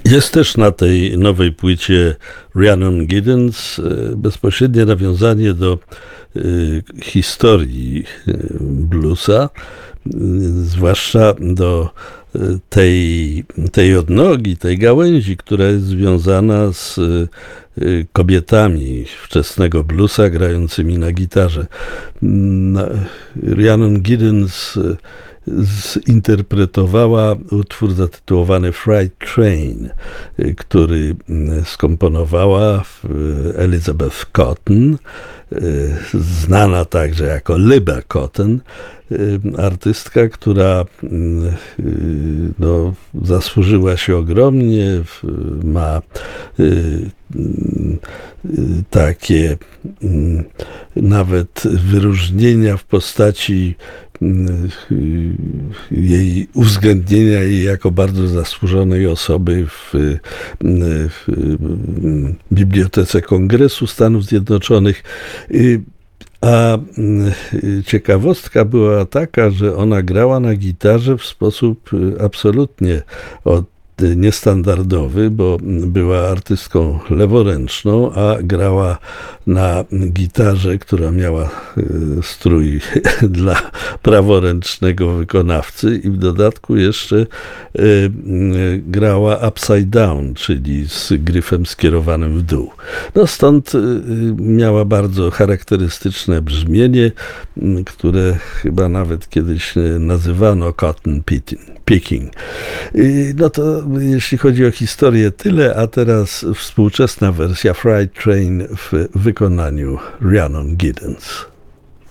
Jest też na tej nowej płycie Rhiannon Giddens bezpośrednie nawiązanie do historii bluesa, zwłaszcza do tej odnogi, tej gałęzi, która jest związana z kobietami wczesnego bluesa grającymi na gitarze. Rhiannon Giddens zinterpretowała utwór zatytułowany Freight Train, który skomponowała Elizabeth Cotten, znana także jako Liba Cotten, artystka, która zasłużyła się ogromnie, ma takie nawet wyróżnienia w postaci jej uwzględnienia jej jako bardzo zasłużonej osoby w Bibliotece Kongresu Stanów Zjednoczonych. A ciekawostka była taka, że ona grała na gitarze w sposób absolutnie niestandardowy, bo była artystką leworęczną, a grała na gitarze, która miała strój dla praworęcznego wykonawcy i w dodatku jeszcze grała upside down, czyli z gryfem skierowanym w dół. Stąd miała bardzo charakterystyczne brzmienie, które chyba nawet kiedyś nazywano cotton picking. To jeśli chodzi o historię, tyle, a teraz współczesna wersja Freight Train w wykonaniu Rhiannon Giddens.